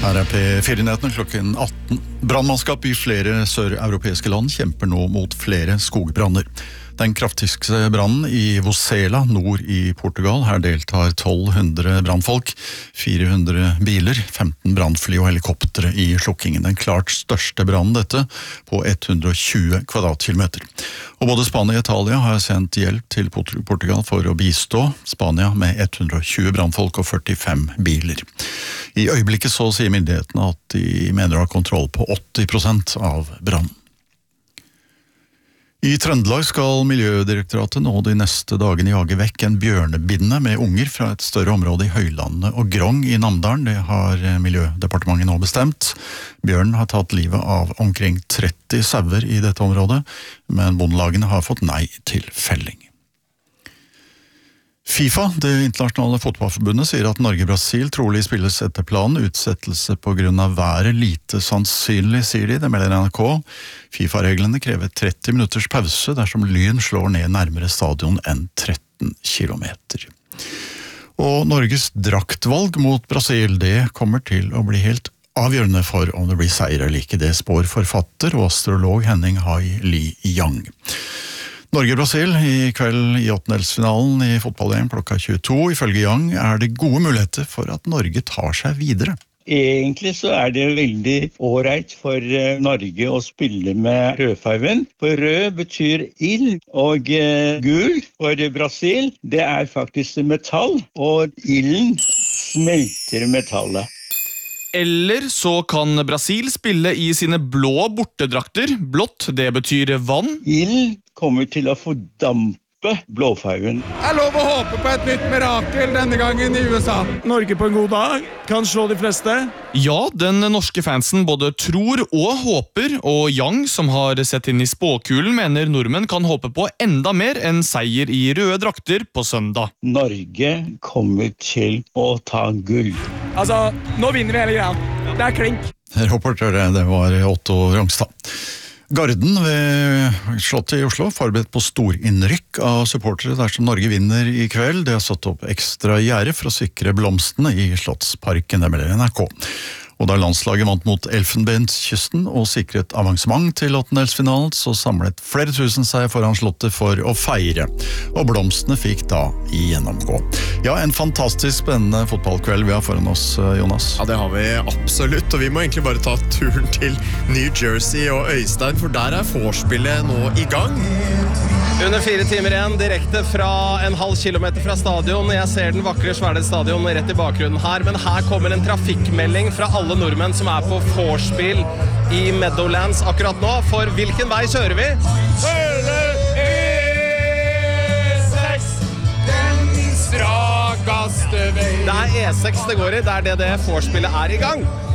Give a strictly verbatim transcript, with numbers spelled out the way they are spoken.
Her er P fire-nyhetene klokken atten. Brandmannskap i flere sør-europeiske land kjemper nå mot flere skogbranner. Den kraftigste brannen i Vozela, nord i Portugal. Her deltar tolv hundre brandfolk, fire hundre biler, femten brandfly og helikoptere i slukkingen. Den klart største brannen dette, på hundre og tjue kvadratkilometer. Og både Spania og Italia har sendt hjelp til Portugal for å bistå. Spania med hundre og tjue brandfolk og førtifem biler. I øyeblikket så sier myndighetene at de mener å ha kontroll på åtti prosent av brannen. I Trøndelag skal Miljødirektoratet nå de neste dagene jage vekk en bjørnebinne med unger fra et større område i Høylandet og Grong i Namdalen. Det har Miljødepartementet nå bestemt. Bjørnen har tatt livet av omkring tretti sauer i dette området, men bondelagene har fått nei til felling. FIFA, det internasjonale fotballforbundet, sier at Norge-Brasil trolig spilles etter planen. Utsettelse på grunn av været lite sannsynlig, sier de, det melder N R K. FIFA-reglene krever tretti minutters pause dersom Lyn slår ned nærmere stadion enn tretten kilometer. Og Norges draktvalg mot Brasil, det kommer til å bli helt avgjørende for om det blir seier eller ikke. Det spår forfatter og astrolog Henning Hai Li Yang. Norge-Brasil i kveld i åttendelsfinalen i fotball-E M klokka tjueto. Ifølge Yang er det gode muligheter for at Norge tar seg videre. Egentlig så er det veldig ålreit for Norge å spille med rødfarven. For rød betyr ild, og gul for Brasil, det er faktisk metall, og ilden smelter metallet. Eller så kan Brasil spille i sine blå bortedrakter. Blått, det betyr vann. Ild kommer til å fordampe blåfarven. Jeg lov å håpe på et nytt mirakel denne gangen i U S A. Norge på en god dag kan slå de fleste. Ja, den norske fansen både tror og håper, og Yang, som har sett inn i spåkulen, mener nordmenn kan håpe på enda mer enn seier i røde drakter på søndag. Norge kommer til å ta gull. Altså, nå vinner vi hele greia. Det er klink. Reporter, det var Otto Rongstad. Garden ved Slottet i Oslo forberedt på storinnrykk av supportere dersom Norge vinner i kveld. Det har satt opp ekstra gjerde for å sikre blomstene i Slottsparken, det melder N R K. Og da landslaget vant mot Elfenbenskysten og sikret avansement til åttendelsfinalen, så samlet flere tusen seg foran Slottet for å feire. Og blomstene fikk da gjennomgå. Ja, en fantastisk spennende fotballkveld vi har foran oss, Jonas. Ja, det har vi absolutt, og vi må egentlig bare ta turen til New Jersey og Øystein, for der er vorspielet nå i gang. Under fire timer igjen, direkte fra en halv kilometer fra stadion. Jeg ser den vakre Sværdal stadion rett i bakgrunnen her, men her kommer en trafikkmelding fra alle nordmenn som er på vorspiel i Meadowlands akkurat nå. For hvilken vei kjører vi? Følge E seks, den strakaste vei. Det er E seks det går i, det er det det vorspielet er i gang.